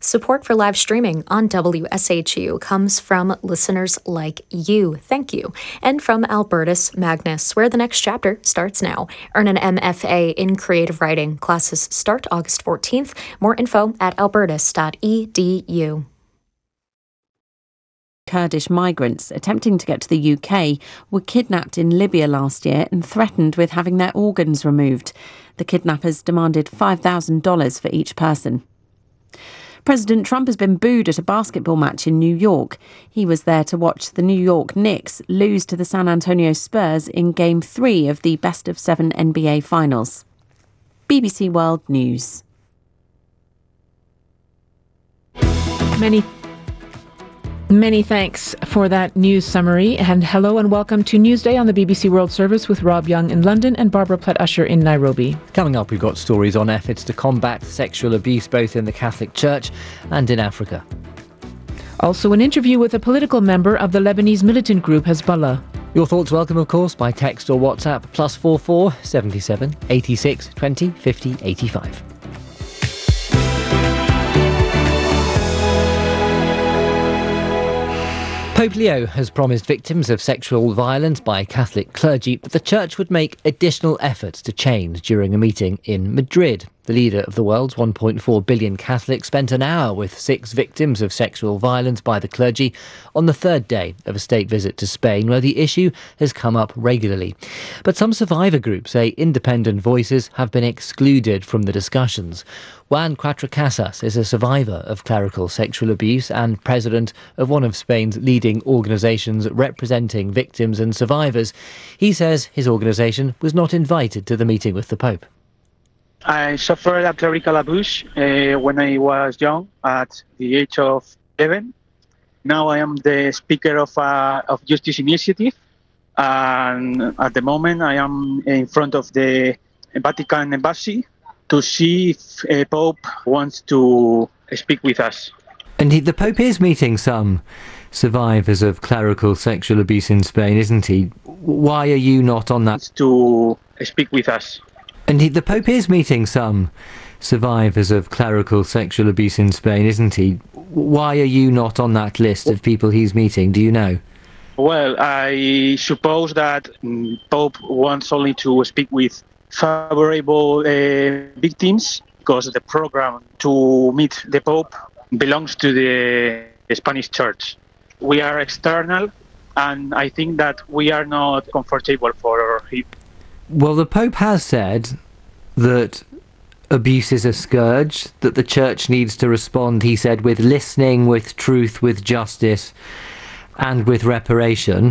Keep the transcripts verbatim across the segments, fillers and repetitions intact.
Support for live streaming on W S H U comes from listeners like you. Thank you. And from Albertus Magnus, where the next chapter starts now. Earn an M F A in creative writing. Classes start August fourteenth. More info at albertus dot e d u. Kurdish migrants attempting to get to the U K were kidnapped in Libya last year and threatened with having their organs removed. The kidnappers demanded five thousand dollars for each person. President Trump has been booed at a basketball match in New York. He was there to watch the New York Knicks lose to the San Antonio Spurs in Game three of the best of seven N B A Finals. B B C World News. Many Many thanks for that news summary, and hello and welcome to Newsday on the B B C World Service with Rob Young in London and Barbara Platt-Usher in Nairobi. Coming up, we've got stories on efforts to combat sexual abuse both in the Catholic Church and in Africa. Also, an interview with a political member of the Lebanese militant group Hezbollah. Your thoughts welcome, of course, by text or WhatsApp, plus four four seventy-seven eighty-six twenty fifty eighty-five. Pope Leo has promised victims of sexual violence by Catholic clergy that the Church would make additional efforts to change during a meeting in Madrid. The leader of the world's one point four billion Catholics spent an hour with six victims of sexual violence by the clergy on the third day of a state visit to Spain, where the issue has come up regularly. But some survivor groups say independent voices have been excluded from the discussions. Juan Cuatrecasas is a survivor of clerical sexual abuse and president of one of Spain's leading organisations representing victims and survivors. He says his organisation was not invited to the meeting with the Pope. I suffered a clerical abuse uh, when I was young, at the age of eleven. Now I am the speaker of a of Justice Initiative, and at the moment I am in front of the Vatican Embassy to see if a Pope wants to speak with us. And he, the Pope is meeting some survivors of clerical sexual abuse in Spain, isn't he? Why are you not on that? To speak with us. And he, the Pope is meeting some survivors of clerical sexual abuse in Spain, isn't he? Why are you not on that list of people he's meeting? Do you know? Well, I suppose that Pope wants only to speak with favorable uh, victims, because the program to meet the Pope belongs to the Spanish Church. We are external, and I think that we are not comfortable for him. Well, the Pope has said that abuse is a scourge, that the Church needs to respond, he said, with listening, with truth, with justice, and with reparation.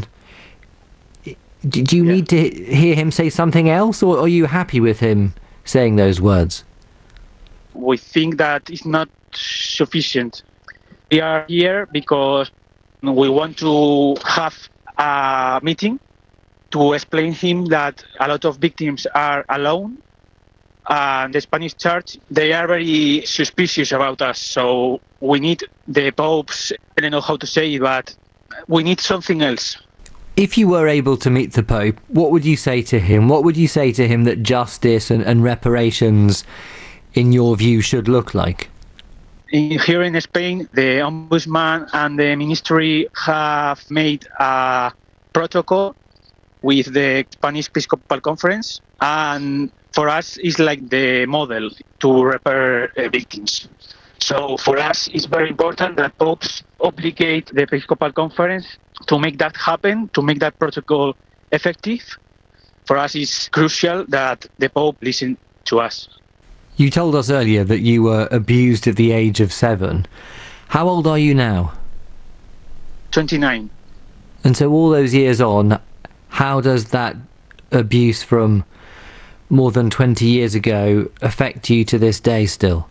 Do you yeah. need to hear him say something else, or are you happy with him saying those words? We think that it's not sufficient. We are here because we want to have a meeting to explain him that a lot of victims are alone, and the Spanish Church, they are very suspicious about us. So we need the Popes, I don't know how to say it, but we need something else. If you were able to meet the Pope, what would you say to him? What would you say to him that justice and, and reparations, in your view, should look like? In, here in Spain, the Ombudsman and the Ministry have made a protocol with the Spanish Episcopal Conference, and for us it's like the model to repair uh, victims. So for us it's very important that popes obligate the Episcopal Conference to make that happen, to make that protocol effective. For us it's crucial that the Pope listen to us. You told us earlier that you were abused at the age of seven. How old are you now? twenty-nine. And so all those years on, how does that abuse from more than twenty years ago affect you to this day still?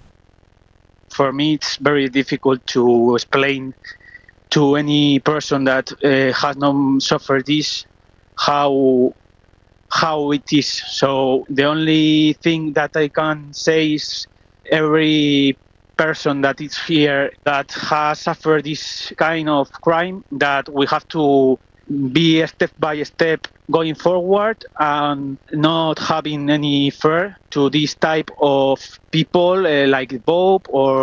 For me, it's very difficult to explain to any person that uh, has not suffered this how how it is. So the only thing that I can say is every person that is here that has suffered this kind of crime, that we have to be step by step going forward and not having any fear to this type of people uh, like Pope or